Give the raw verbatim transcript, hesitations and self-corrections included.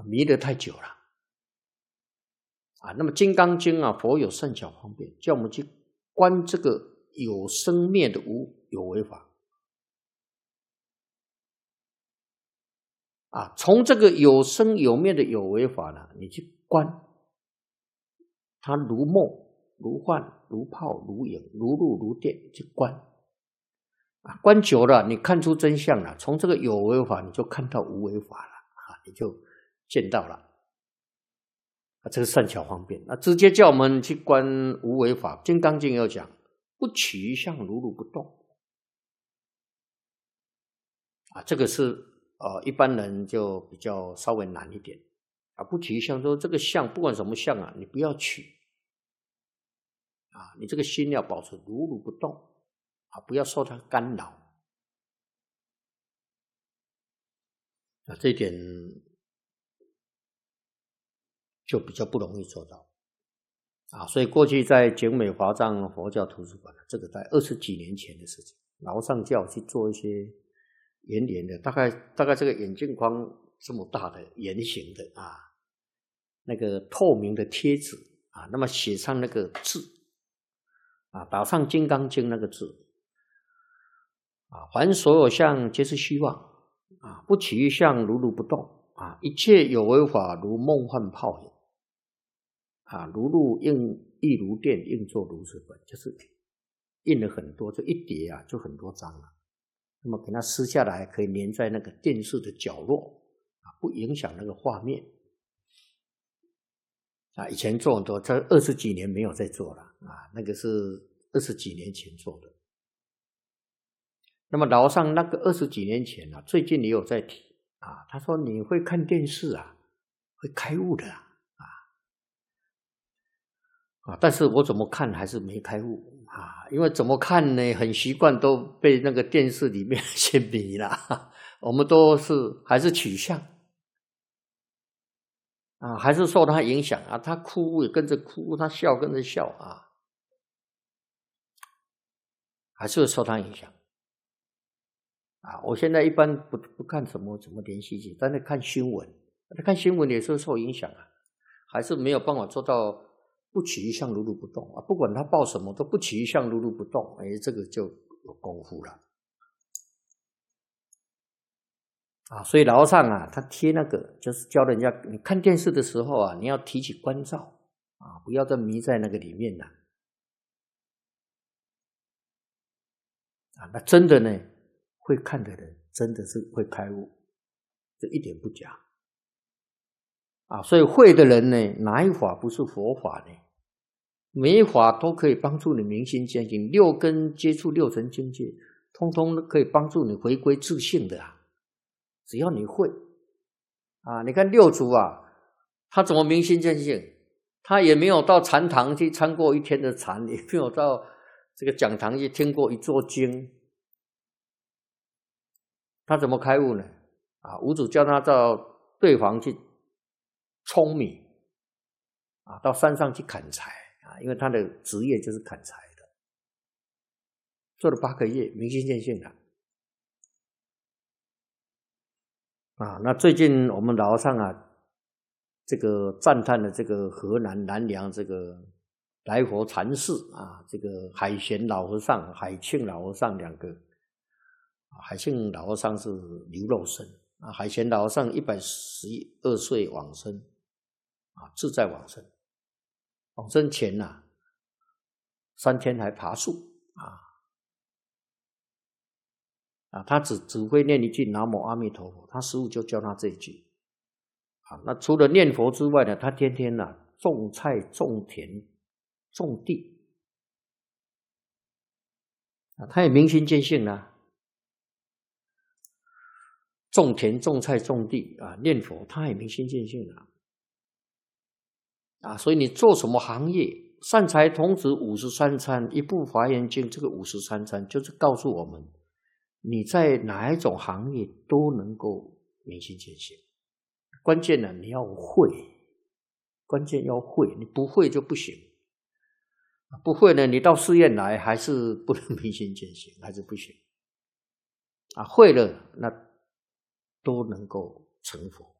迷得太久了啊。那么《金刚经》啊，佛有善巧方便，叫我们去观这个有生灭的无有为法啊。从这个有生有灭的有为法呢，你去观它，如梦如幻如泡如影如露如电，去观啊。观久了，你看出真相了，从这个有为法你就看到无为法了啊，你就见到了啊。这个善巧方便，那直接叫我们去观无为法。《金刚经》有讲，不取一相，如如不动啊。这个是呃一般人就比较稍微难一点啊。不取一相，说这个相不管什么相啊，你不要取啊，你这个心要保持如如不动啊，不要受它干扰啊。这一点就比较不容易做到啊。所以过去在景美华藏佛教图书馆，这个在二十几年前的事情，老上叫我去做一些圆圆的，大概大概这个眼镜框这么大的圆形的啊，那个透明的贴纸啊，那么写上那个字啊，打上《金刚经》那个字啊，凡所有相皆是虚妄啊，不取一相，如如不动啊，一切有为法如梦幻泡影啊，如露应亦如电，应作如是本，就是印了很多，就一叠啊，就很多张了。那么给它撕下来，可以粘在那个电视的角落啊，不影响那个画面啊。以前做很多，这二十几年没有再做了啊，那个是二十几年前做的。那么老上那个二十几年前啊，最近也有在提啊，他说你会看电视啊，会开悟的啊。啊，但是我怎么看还是没开悟啊，因为怎么看呢，很习惯都被那个电视里面先迷了，我们都是还是取向啊，还是受他影响啊，他哭也跟着哭，他笑跟着笑啊，还是受他影响啊。我现在一般不不看什么什么连续剧，但是看新闻，看新闻也是受影响啊，还是没有办法做到不取一相，如如不动啊！不管他报什么，都不取一相，如如不动。哎，这个就有功夫了啊！所以老和尚啊，他贴那个就是教人家，你看电视的时候啊，你要提起关照啊，不要再迷在那个里面了啊！那真的呢，会看的人真的是会开悟，这一点不假啊！所以会的人呢，哪一法不是佛法呢？每一法都可以帮助你明心见性，六根接触六尘境界，通通可以帮助你回归自性的啊！只要你会啊，你看六祖啊，他怎么明心见性？他也没有到禅堂去参过一天的禅，也没有到这个讲堂去听过一座经，他怎么开悟呢？啊，五祖叫他到对房去舂米啊，到山上去砍柴。啊，因为他的职业就是砍柴的，做了八个月，明心见性了。啊，那最近我们老和尚啊，这个赞叹了这个河南南梁这个来佛禅寺啊，这个海贤老和尚、海庆老和尚两个。海庆老和尚是流肉身啊，海贤老和尚一百十二岁往生啊，自在往生。往生前呐、啊，三天还爬树啊啊！他只只会念一句南无阿弥陀佛，他师父就教他这一句啊。那除了念佛之外呢，他天天呐、啊、种菜、种田、种地啊，他也明心见性了、啊，种田、种菜、种地啊，念佛他也明心见性了 啊, 啊。所以你做什么行业？善财童子五十三参，一部华严经，这个五十三参就是告诉我们，你在哪一种行业都能够明心见性。关键呢，你要会，关键要会，你不会就不行。不会呢，你到寺院来还是不能明心见性，还是不行。啊，会了那都能够成佛。